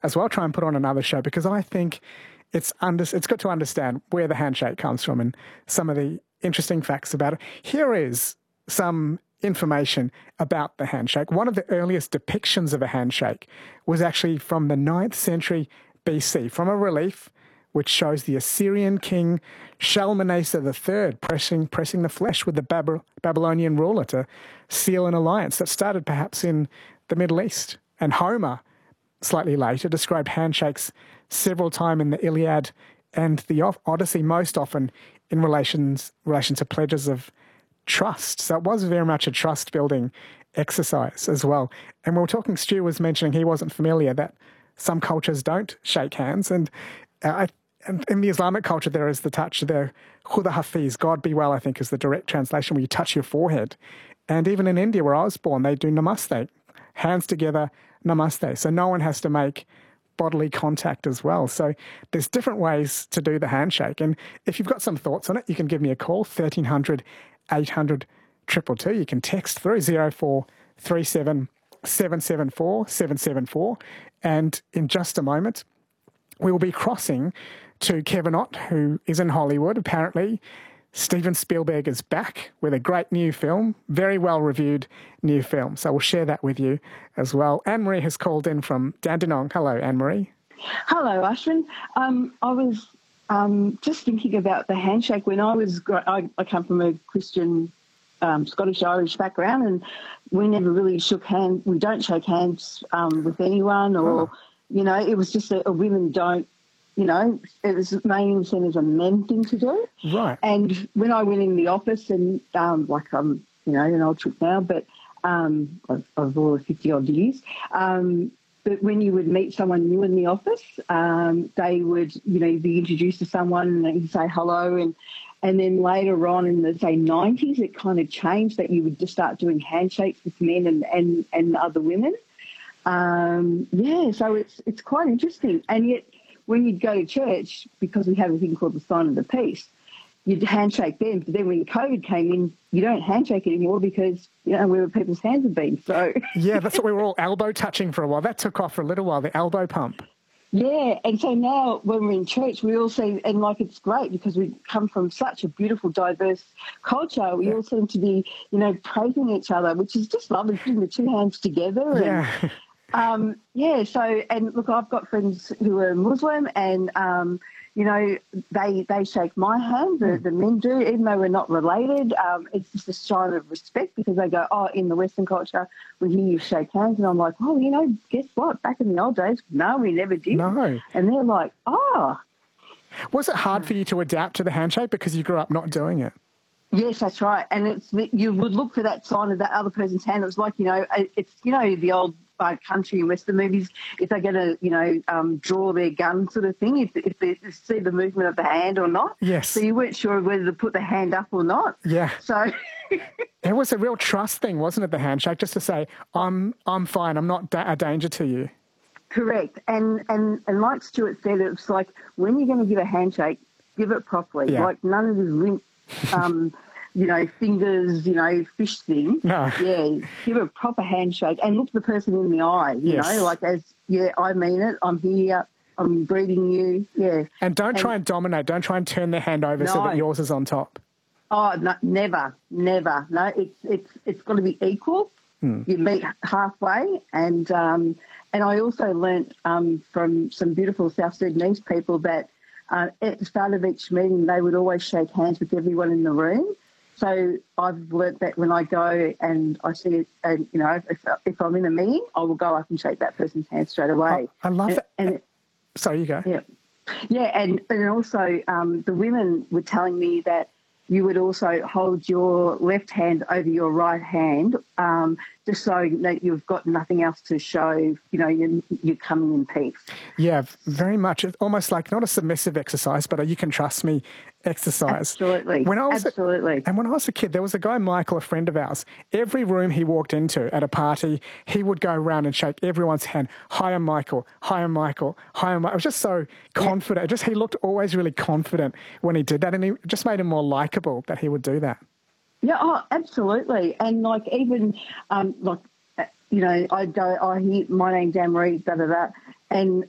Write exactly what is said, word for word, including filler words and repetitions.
as well try and put on another show, because I think it's under, it's good to understand where the handshake comes from and some of the interesting facts about it. Here is some information about the handshake. One of the earliest depictions of a handshake was actually from the ninth century B C, from a relief which shows the Assyrian king Shalmaneser the third pressing, pressing the flesh with the Bab- Babylonian ruler to seal an alliance that started perhaps in the Middle East. And Homer, slightly later, described handshakes several times in the Iliad and the Odyssey, most often in relations, relation to pledges of trust. So it was very much a trust-building exercise as well. And we were talking, Stu was mentioning he wasn't familiar that some cultures don't shake hands. And uh, I And in the Islamic culture, there is the touch, the Khuda Hafiz, God be well, I think is the direct translation, where you touch your forehead. And even in India, where I was born, they do namaste, hands together, namaste. So no one has to make bodily contact as well. So there's different ways to do the handshake. And if you've got some thoughts on it, you can give me a call, thirteen hundred, eight hundred, two two two. You can text through zero four three seven, seven seven four, seven seven four. And in just a moment, we will be crossing to Kevin Ott, who is in Hollywood. Apparently, Steven Spielberg is back with a great new film, very well-reviewed new film. So we'll share that with you as well. Anne-Marie has called in from Dandenong. Hello, Anne-Marie. Hello, Ashwin. Um, I was um, just thinking about the handshake. When I was, I, I come from a Christian um, Scottish-Irish background, and we never really shook hands. We don't shake hands um, with anyone, or, oh. you know, it was just a, a women don't. You know, it was mainly seen as a men thing to do. Right. And when I went in the office, and um, like I'm, you know, an old trick now, but um, I've, I've over fifty-odd years. Um, but when you would meet someone new in the office, um, they would, you know, be introduced to someone and you'd say hello. And, and then later on in the, say, nineties, it kind of changed that you would just start doing handshakes with men and, and, and other women. Um, yeah, so it's it's quite interesting. And yet, when you'd go to church, because we have a thing called the sign of the peace, you'd handshake them. But then when COVID came in, you don't handshake anymore because, you know, where people's hands have been. So yeah, that's what we were all elbow touching for a while. That took off for a little while, the elbow pump. Yeah, and so now when we're in church, we all see, and like it's great because we come from such a beautiful, diverse culture. We yeah. all seem to be, you know, praising each other, which is just lovely, putting the two hands together. Yeah. And, Um, yeah, so, and look, I've got friends who are Muslim and, um, you know, they they shake my hand, the, the men do, even though we're not related. Um, it's just a sign of respect because they go, oh, in the Western culture, we hear you shake hands. And I'm like, oh, you know, guess what? Back in the old days, no, we never did. No. And they're like, oh. Was it hard for you to adapt to the handshake because you grew up not doing it? Yes, that's right. And it's you would look for that sign of that other person's hand. It was like, you know, it's, you know, the old uh, country and Western movies, if they're going to, you know, um, draw their gun sort of thing, if, if they see the movement of the hand or not. Yes. So you weren't sure whether to put the hand up or not. Yeah. So it was a real trust thing, wasn't it, the handshake, just to say, I'm I'm fine, I'm not da- a danger to you. Correct. And, and, and like Stuart said, it's like when you're going to give a handshake, give it properly. Yeah. Like none of this limp, um, you know, fingers, you know, fish thing. No. Yeah, give a proper handshake and look the person in the eye, you yes. know, like as, yeah, I mean it, I'm here, I'm greeting you, yeah. And don't and, try and dominate, don't try and turn their hand over no. so that yours is on top. Oh, no, never, never. No, it's it's it's got to be equal. Hmm. You meet halfway. And um, and I also learnt um, from some beautiful South Sudanese people that uh, at the start of each meeting they would always shake hands with everyone in the room. So I've learnt that when I go and I see it, and you know, if, if I'm in a meeting, I will go up and shake that person's hand straight away. I, I love and, that. And it, Sorry, you go. Yeah, yeah, and and also um, the women were telling me that you would also hold your left hand over your right hand, um, just so that you've got nothing else to show, you know, you're, you're coming in peace. Yeah, very much. It's almost like not a submissive exercise, but a you can trust me exercise. Absolutely. When I was Absolutely. A, and when I was a kid, there was a guy, Michael, a friend of ours. Every room he walked into at a party, he would go around and shake everyone's hand. Hi, I'm Michael. Hi, I'm Michael. Hi, I'm Michael. I was just so confident. Yeah. Just he looked always really confident when he did that, and he just made him more likable that he would do that. Yeah, oh, absolutely. And like even um, like you know, I go, I hear my name's Anne-Marie, da da da, and